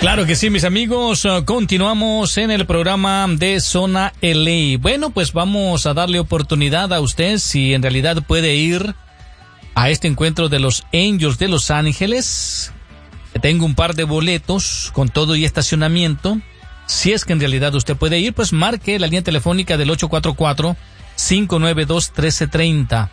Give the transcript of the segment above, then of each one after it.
Claro que sí, mis amigos, continuamos en el programa de Zona LA. Bueno, pues vamos a darle oportunidad a usted si en realidad puede ir a este encuentro de los Angels de Los Ángeles. Tengo un par de boletos con todo y estacionamiento. Si es que en realidad usted puede ir, pues marque la línea telefónica del 844-592-1330.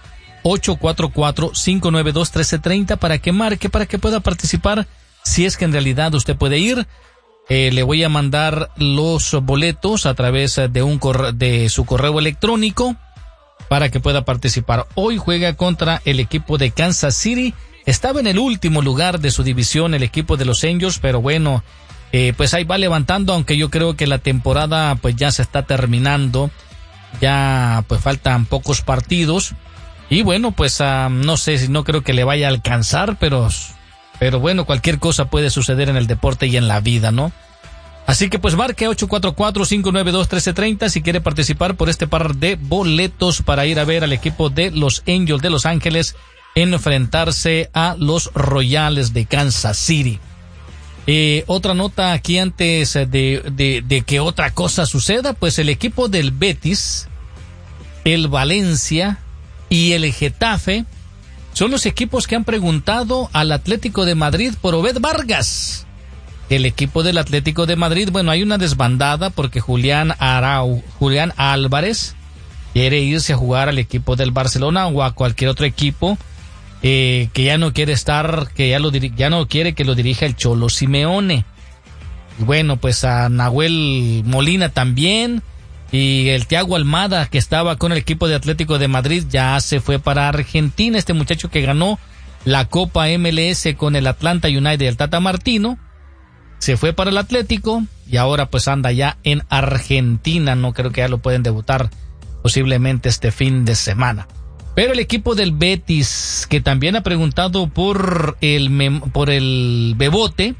844-592-1330 para que marque, para que pueda participar. Si es que en realidad usted puede ir, le voy a mandar los boletos a través de su correo electrónico para que pueda participar. Hoy juega contra el equipo de Kansas City. Estaba en el último lugar de su división el equipo de los Angels, pero bueno, pues ahí va levantando, aunque yo creo que la temporada pues ya se está terminando. Ya pues faltan pocos partidos. Y bueno, pues no sé, si no creo que le vaya a alcanzar, pero bueno, cualquier cosa puede suceder en el deporte y en la vida, ¿no? Así que pues marque 844-592-1330 si quiere participar por este par de boletos para ir a ver al equipo de los Angels de Los Ángeles enfrentarse a los Royales de Kansas City. Otra nota aquí antes de que otra cosa suceda, pues el equipo del Betis, el Valencia y el Getafe son los equipos que han preguntado al Atlético de Madrid por Obed Vargas. El equipo del Atlético de Madrid, bueno, hay una desbandada porque Julián Álvarez quiere irse a jugar al equipo del Barcelona o a cualquier otro equipo que ya no quiere estar, ya no quiere que lo dirija el Cholo Simeone. Y bueno, pues a Nahuel Molina también. Y el Thiago Almada, que estaba con el equipo de Atlético de Madrid, ya se fue para Argentina. Este muchacho que ganó la Copa MLS con el Atlanta United, el Tata Martino, se fue para el Atlético y ahora pues anda ya en Argentina. No creo que ya lo pueden debutar posiblemente este fin de semana. Pero el equipo del Betis, que también ha preguntado por el Bebote,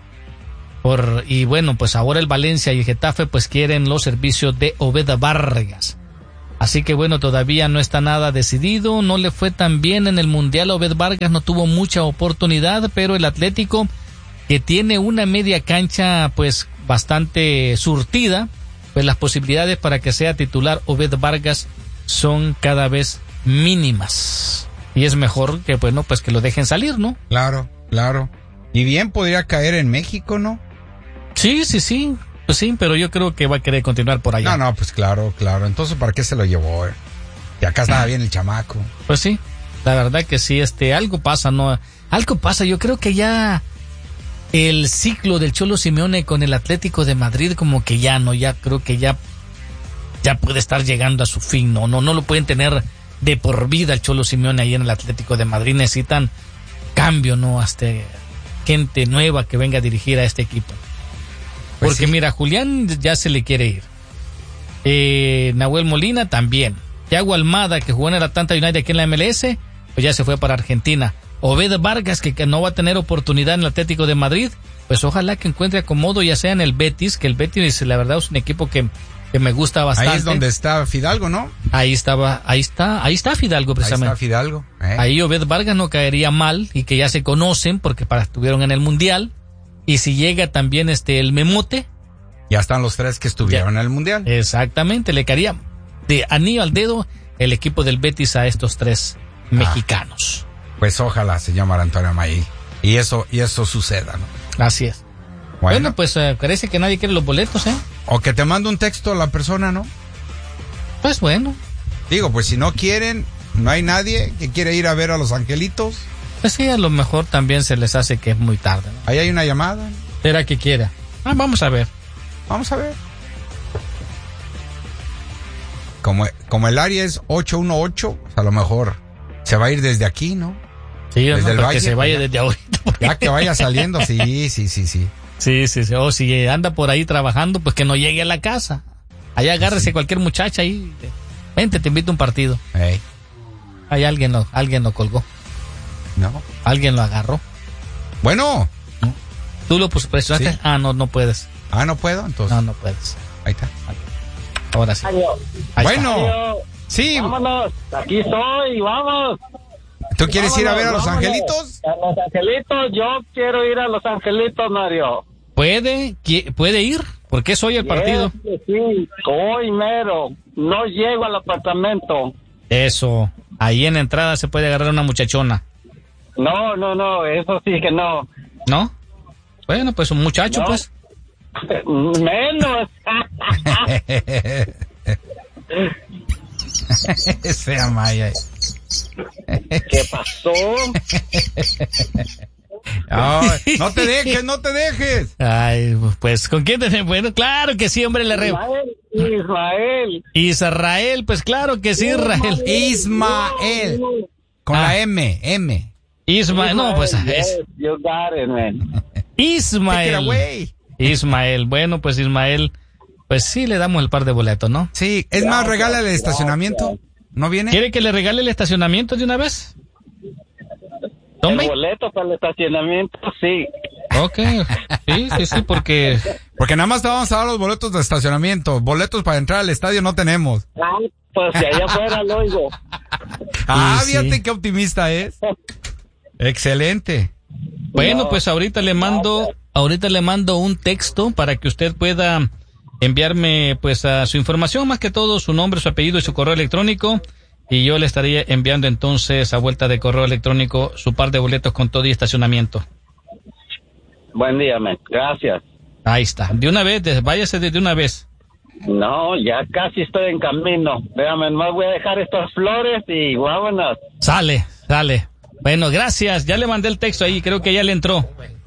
y bueno, pues ahora el Valencia y el Getafe pues quieren los servicios de Obed Vargas. Así que bueno, todavía no está nada decidido. No le fue tan bien en el Mundial a Obed Vargas, no tuvo mucha oportunidad, pero el Atlético, que tiene una media cancha pues bastante surtida, pues las posibilidades para que sea titular Obed Vargas son cada vez mínimas. Y es mejor que bueno, pues que lo dejen salir, ¿no? Claro. Y bien podría caer en México, ¿no? Sí. Pues sí, pero yo creo que va a querer continuar por allá. No, pues claro. Entonces, ¿para qué se lo llevó? Y acá estaba bien el chamaco. Pues sí, la verdad que sí, algo pasa, ¿no? Algo pasa, yo creo que ya el ciclo del Cholo Simeone con el Atlético de Madrid como que ya no, ya creo que ya puede estar llegando a su fin, no lo pueden tener de por vida el Cholo Simeone ahí en el Atlético de Madrid. Necesitan cambio, ¿no? Hasta gente nueva que venga a dirigir a este equipo. Pues porque sí. Mira, Julián ya se le quiere ir. Nahuel Molina también. Thiago Almada, que jugó en el Atlanta United aquí en la MLS, pues ya se fue para Argentina. Obed Vargas, que no va a tener oportunidad en el Atlético de Madrid, pues ojalá que encuentre acomodo ya sea en el Betis, que el Betis la verdad es un equipo que me gusta bastante. Ahí es donde está Fidalgo, ¿no? Ahí está Fidalgo precisamente. Ahí está Fidalgo. Ahí Obed Vargas no caería mal y que ya se conocen porque estuvieron en el Mundial. Y si llega también el Memote. Ya están los tres que estuvieron en el Mundial. Exactamente, le caería de anillo al dedo el equipo del Betis a estos tres mexicanos. Pues ojalá, señor Antonio Mayí. Y eso suceda, ¿no? Así es. Bueno, pues parece que nadie quiere los boletos, ¿eh? O que te mande un texto a la persona, ¿no? Pues bueno. Digo, pues si no quieren, no hay nadie que quiera ir a ver a los angelitos. Pues sí, a lo mejor también se les hace que es muy tarde, ¿no? Ahí hay una llamada. ¿Será que quiera? Vamos a ver. Como el área es 818, pues a lo mejor se va a ir desde aquí, ¿no? Sí, desde el valle. Que se vaya desde ahorita. Ya que vaya saliendo, sí. Sí. O si anda por ahí trabajando, pues que no llegue a la casa. Allá agárrese cualquier muchacha ahí. Vente, te invito a un partido. Ahí alguien lo colgó. No. Alguien lo agarró. Bueno. ¿Tú lo presionaste? Sí. No puedes. No puedo, entonces. No puedes. Ahí está. Ahora sí. Bueno. Adiós. Sí. Vámonos. Aquí estoy, vamos. ¿Tú quieres ir a ver a los angelitos? A los angelitos, yo quiero ir a los angelitos, Mario. puede ir, porque es hoy el partido. Sí, hoy mero, no llego al apartamento. Eso, ahí en la entrada se puede agarrar una muchachona. No, eso sí que no. ¿No? Bueno, pues un muchacho, No. pues. Menos. Es fea Maya. ¿Qué pasó? Ay, no te dejes. Ay, pues, ¿con quién tenemos? Bueno, claro que sí, hombre, le reo. Israel. Israel, pues claro que sí, Israel. Ismael. Con la M. Ismael, no, pues Yes, you got it, man. Take it Ismael. away. Ismael, bueno, pues Ismael, pues sí le damos el par de boletos, ¿no? Sí, es más, regala el estacionamiento. ¿No viene? ¿Quiere que le regale el estacionamiento de una vez? El Tome. boleto para el estacionamiento, sí. Ok, sí, porque... Porque nada más te vamos a dar los boletos de estacionamiento. Boletos para entrar al estadio no tenemos. Pues de allá afuera lo oigo. Sí. Fíjate qué optimista es. Excelente. Bueno, No. pues ahorita le mando un texto para que usted pueda enviarme pues a su información, más que todo su nombre, su apellido y su correo electrónico, y yo le estaría enviando entonces a vuelta de correo electrónico su par de boletos con todo y estacionamiento. Buen día, man. Gracias. Ahí está. De una vez, váyase de una vez. No, ya casi estoy en camino. Véame, no voy a dejar estas flores y vámonos. Sale. Bueno, gracias. Ya le mandé el texto ahí, creo que ya le entró.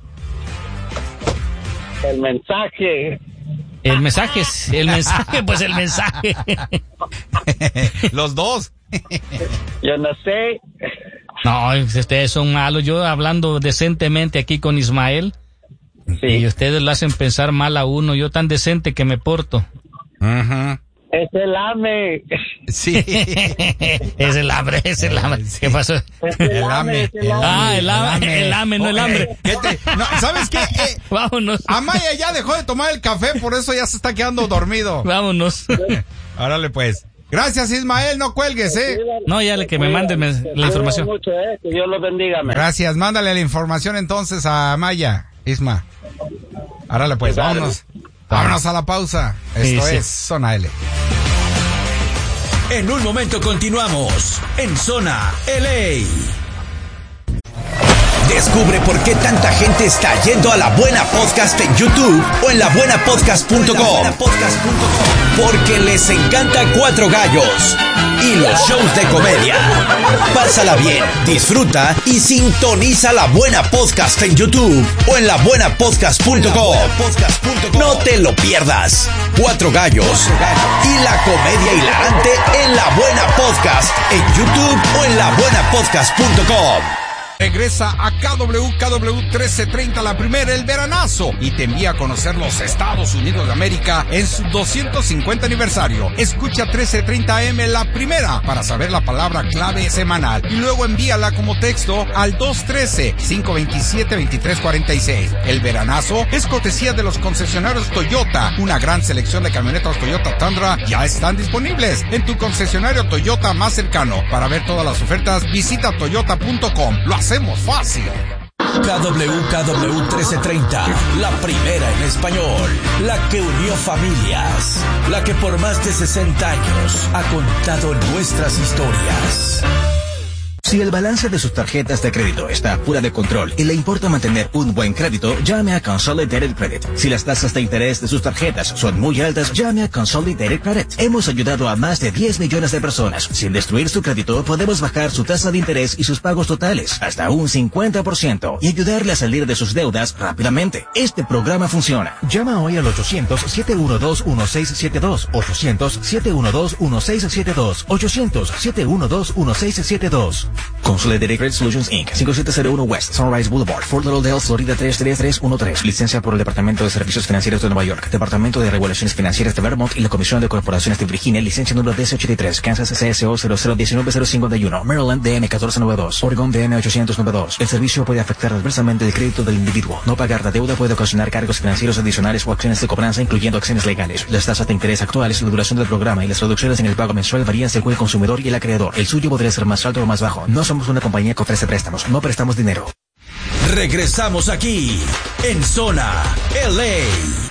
El mensaje. El mensaje, pues el mensaje. Los dos. Yo no sé. No, ustedes son malos. Yo hablando decentemente aquí con Ismael, Sí. y ustedes lo hacen pensar mal a uno. Yo tan decente que me porto. Ujú. Es el AME. Sí. Es el hambre. ¿Qué pasó? Es El AME. es el AME. Ah, el hambre, no el hambre. No, ¿sabes qué? Vámonos. Amaya ya dejó de tomar el café, por eso ya se está quedando dormido. Vámonos. Árale pues. Gracias, Ismael, no cuelgues, No, ya le que me manden la información. Mucho, que Dios los bendiga, man. Gracias, mándale la información entonces a Amaya, Isma. Árale pues, vámonos. Vámonos a la pausa. Esto Sí. es Zona L. En un momento continuamos en Zona LA. Descubre por qué tanta gente está yendo a La Buena Podcast en YouTube o en labuenapodcast.com. Porque les encanta Cuatro Gallos y los shows de comedia. Pásala bien, disfruta y sintoniza La Buena Podcast en YouTube o en labuenapodcast.com. No te lo pierdas. Cuatro Gallos y la comedia hilarante en La Buena Podcast en YouTube o en labuenapodcast.com. Regresa a KW 1330, la primera, el veranazo, y te envía a conocer los Estados Unidos de América en su 250 aniversario. Escucha 1330 AM la primera para saber la palabra clave semanal y luego envíala como texto al 213-527-2346. El veranazo es cortesía de los concesionarios Toyota. Una gran selección de camionetas Toyota Tundra ya están disponibles en tu concesionario Toyota más cercano. Para ver todas las ofertas, visita toyota.com. Lo hacemos fácil. KW 1330, la primera en español, la que unió familias, la que por más de 60 años ha contado nuestras historias. Si el balance de sus tarjetas de crédito está fuera de control y le importa mantener un buen crédito, llame a Consolidated Credit. Si las tasas de interés de sus tarjetas son muy altas, llame a Consolidated Credit. Hemos ayudado a más de 10 millones de personas. Sin destruir su crédito, podemos bajar su tasa de interés y sus pagos totales hasta un 50% y ayudarle a salir de sus deudas rápidamente. Este programa funciona. Llama hoy al 800-712-1672. 800-712-1672. 800-712-1672. Consolidated Credit Solutions Inc. 5701 West Sunrise Boulevard, Fort Lauderdale, Florida 33313. Licencia por el Departamento de Servicios Financieros de Nueva York, Departamento de Regulaciones Financieras de Vermont y la Comisión de Corporaciones de Virginia. Licencia número DC83, Kansas CSO 0019051, Maryland DM 1492, Oregon DM 892. El servicio puede afectar adversamente el crédito del individuo. No pagar la deuda puede ocasionar cargos financieros adicionales o acciones de cobranza, incluyendo acciones legales. Las tasas de interés actuales, la duración del programa y las reducciones en el pago mensual varían según el consumidor y el acreedor. El suyo podría ser más alto o más bajo. No somos una compañía que ofrece préstamos, no prestamos dinero. Regresamos aquí en Zona LA.